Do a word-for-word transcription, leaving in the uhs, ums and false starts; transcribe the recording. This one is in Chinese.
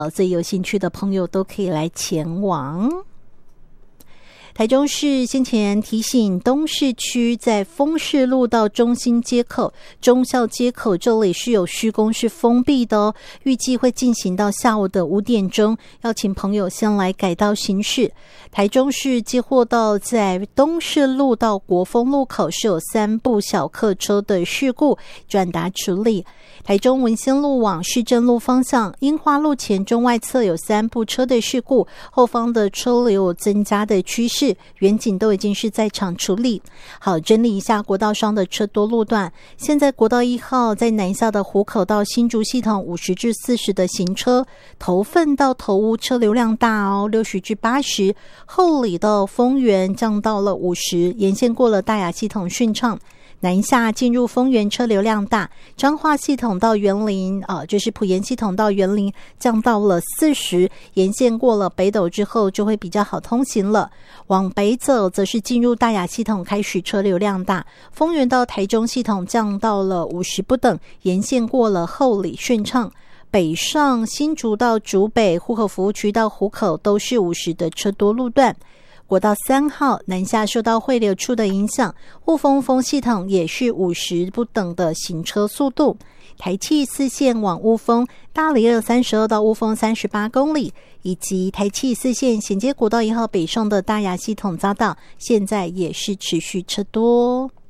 所以有兴趣的朋友都可以来前往。台中市先前提醒东市区在丰市路到中心街口、忠孝街口这里是有施工是封闭的哦，预计会进行到下午的五点钟，要请朋友先来改道行驶。台中市接获到在东市路到国风路口是有三部小客车的事故，转达处理。台中文心路往市政路方向樱花路前中外侧有三部车的事故，后方的车流有增加的趋势，远警都已经是在场处理。好，整理一下国道上的车多路段。现在国道一号在南下的湖口到新竹系统五十至四十的行车，头份到头屋车流量大哦，六十至八十，后里到丰原降到了五十，沿线过了大雅系统顺畅。南下进入丰原车流量大，彰化系统到园林啊，就是埔盐系统到园林降到了四十，沿线过了北斗之后就会比较好通行了。往北走则是进入大雅系统开始车流量大，丰原到台中系统降到了五十不等，沿线过了后里顺畅。北上新竹到竹北、户口服务区到湖口都是五十的车多路段。国道三号南下受到汇流处的影响，雾峰峰系统也是五十不等的行车速度。台七四线往雾峰、大里二三十二到雾峰三十八公里，以及台七四线衔接国道一号北上的大雅系统匝道，现在也是持续车多。